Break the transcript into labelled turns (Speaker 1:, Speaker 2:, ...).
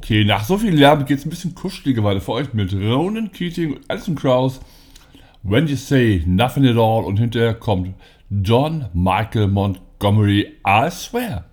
Speaker 1: Okay, nach so viel Lärm geht's ein bisschen kuscheliger weiter für euch mit Ronan Keating und Alison Krauss. When You Say Nothing at All und hinterher kommt John Michael Montgomery, I Swear.